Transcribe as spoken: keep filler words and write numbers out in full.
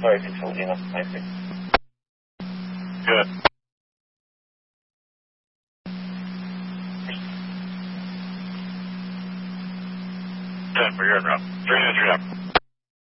Sorry, control Lima, nine six. Good. ten for your route. three nine three up.